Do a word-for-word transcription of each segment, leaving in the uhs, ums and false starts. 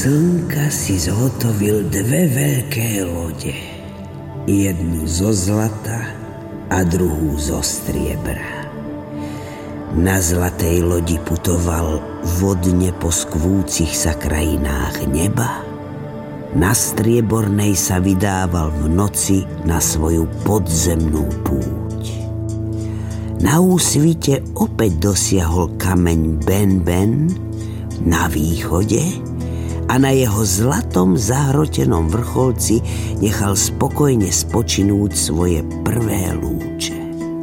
slnka si zhotovil dve veľké lode. Jednu zo zlata a druhú zo striebra. Na zlatej lodi putoval vodne po skvúcich sa krajinách neba. Na striebornej sa vydával v noci na svoju podzemnú púť. Na úsvite opäť dosiahol kameň Ben Ben na východe a na jeho zlatom zahrotenom vrcholci nechal spokojne spočinúť svoje prvé lúče.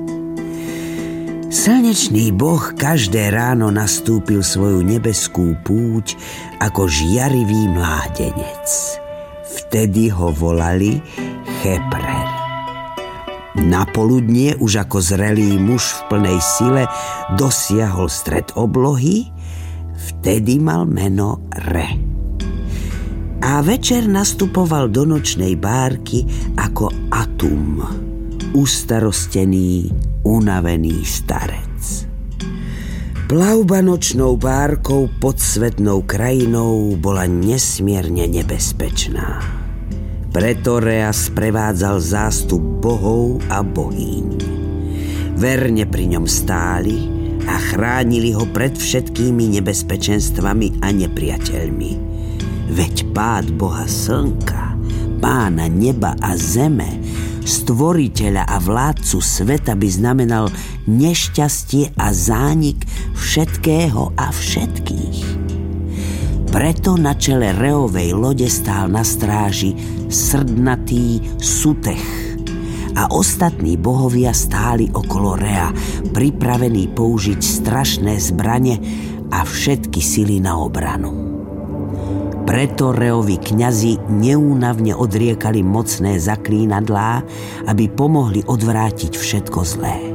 Slnečný boh každé ráno nastúpil svoju nebeskú púť ako žiarivý mládenec. Vtedy ho volali Cheprer. Na poludnie už ako zrelý muž v plnej sile dosiahol stred oblohy, vtedy mal meno Re. A večer nastupoval do nočnej bárky ako Atum, ustarostený, unavený starec. Plavba nočnou bárkou pod svetnou krajinou bola nesmierne nebezpečná. Preto Rea sprevádzal zástup bohov a bohýň. Verne pri ňom stáli a chránili ho pred všetkými nebezpečenstvami a nepriateľmi. Veď pád boha slnka, pána neba a zeme, stvoriteľa a vládcu sveta by znamenal nešťastie a zánik všetkého a všetkých. Preto na čele Reovej lode stál na stráži srdnatý Sutech a ostatní bohovia stáli okolo Rea, pripravení použiť strašné zbrane a všetky sily na obranu. Preto Reovi kňazi neúnavne odriekali mocné zaklínadlá, aby pomohli odvrátiť všetko zlé.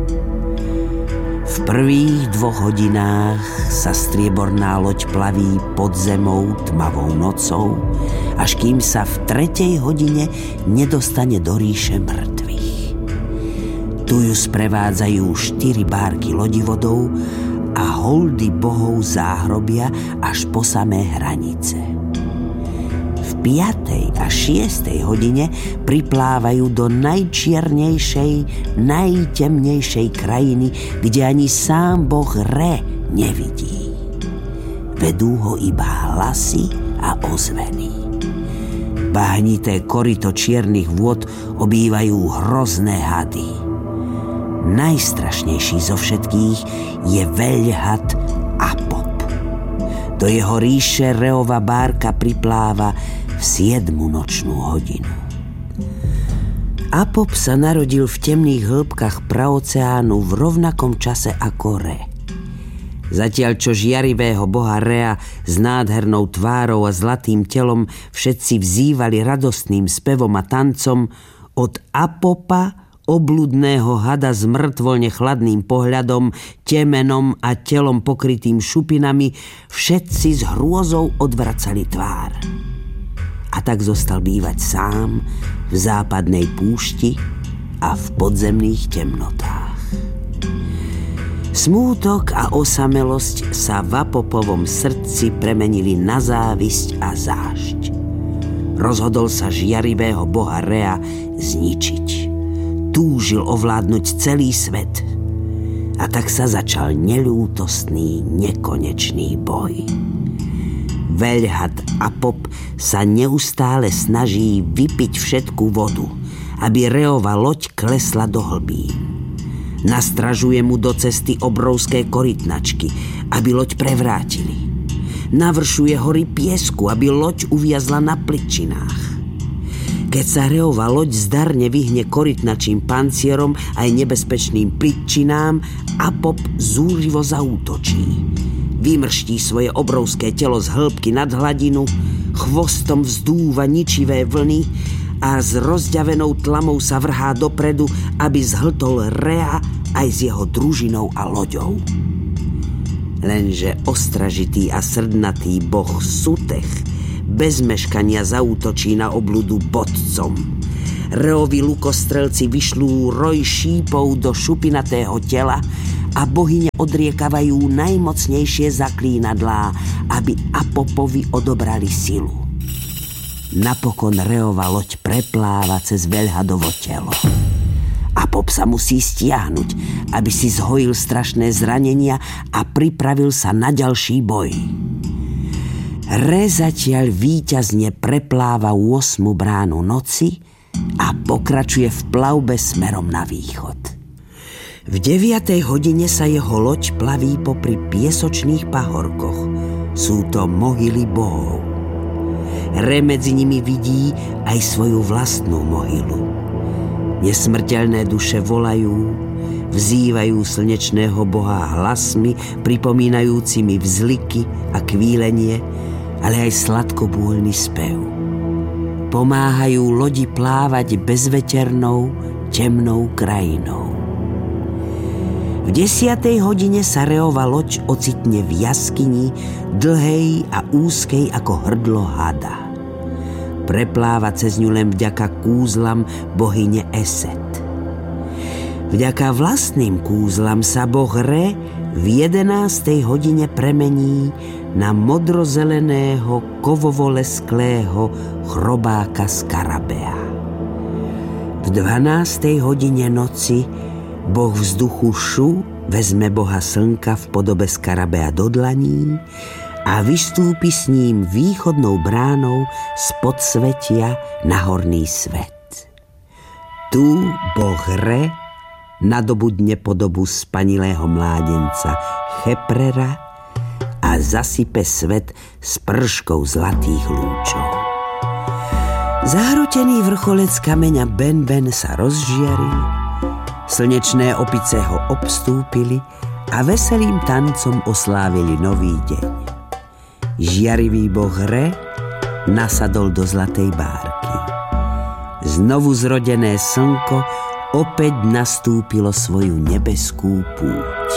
V prvých dvoch hodinách sa strieborná loď plaví pod zemou tmavou nocou, až kým sa v tretej hodine nedostane do ríše mŕtvych. Tu ju sprevádzajú štyri bárky lodivodov a holdy bohov záhrobia až po samé hranice. V piatej a šiestej hodine priplávajú do najčiernejšej, najtemnejšej krajiny, kde ani sám boh Re nevidí. Vedú ho iba hlasy a ozveny. Bahnité koryto čiernych vôd obývajú hrozné hady. Najstrašnejší zo všetkých je veľhad Apop. Do jeho ríše Reova bárka pripláva v siedmu nočnú hodinu. Apop sa narodil v temných hĺbkach praoceánu v rovnakom čase ako Re. Zatiaľ čo žiarivého boha Rea s nádhernou tvárou a zlatým telom všetci vzývali radostným spevom a tancom, od Apopa, obludného hada s mŕtvolne chladným pohľadom, temenom a telom pokrytým šupinami, všetci s hrôzou odvracali tvár. A tak zostal bývať sám v západnej púšti a v podzemných temnotách. Smútok a osamelosť sa v Apopovom srdci premenili na závisť a zášť. Rozhodol sa žiarivého boha Rea zničiť. Túžil ovládnuť celý svet. A tak sa začal neľútostný, nekonečný boj. Veľhad Apop sa neustále snaží vypiť všetku vodu, aby Reova loď klesla do hlbín. Nastražuje mu do cesty obrovské korytnačky, aby loď prevrátili. Navršuje hory piesku, aby loď uviazla na pličinách. Keď sa Reova loď zdarne vyhne korytnačím pancierom aj nebezpečným pličinám, Apop zúrivo zaútočí. Vymrští svoje obrovské telo z hĺbky nad hladinu, chvostom vzdúva ničivé vlny a s rozďavenou tlamou sa vrhá dopredu, aby zhltol Rea aj s jeho družinou a loďou. Lenže ostražitý a srdnatý boh Sutech bez meškania zaútočí na obludu bodcom. Reovi lukostrelci vyšľú roj šípov do šupinatého tela a bohyne odriekavajú najmocnejšie zaklínadlá a aby Apopovi odobrali silu. Napokon Reova loď prepláva cez Veľhadovo telo. Apop sa musí stiahnuť, aby si zhojil strašné zranenia a pripravil sa na ďalší boj. Re zatiaľ víťazne prepláva ôsmu bránu noci a pokračuje v plavbe smerom na východ. V deviatej hodine sa jeho loď plaví popri piesočných pahorkoch. Sú to mohyly bohov. Re medzi nimi vidí aj svoju vlastnú mohylu. Nesmrteľné duše volajú, vzývajú slnečného boha hlasmi pripomínajúcimi vzliky a kvílenie, ale aj sladkobôľny spev. Pomáhajú lodi plávať bezveternou, temnou krajinou. V desiatej hodine sa Reova loď ocitne v jaskyni, dlhej a úzkej ako hrdlo hada. Prepláva cez ňu len vďaka kúzlam bohyne Eset. Vďaka vlastným kúzlam sa boh Re v jedenástej hodine premení na modrozeleného, kovovolesklého chrobáka Skarabea. V dvanástej hodine noci boh vzduchu Šu vezme boha slnka v podobe Skarabea do dlaní a vystúpi s ním východnou bránou z podsvetia na horný svet. Tu boh Re nadobudne podobu spanilého mládenca Cheprera a zasype svet s prškou zlatých lúčov. Zahrotený vrcholec kameňa Ben-Ben sa rozžiaril, slnečné opice ho obstúpili a veselým tancom oslávili nový deň. Žiarivý boh Re nasadol do zlatej bárky. Znovu zrodené slnko opäť nastúpilo svoju nebeskú púť.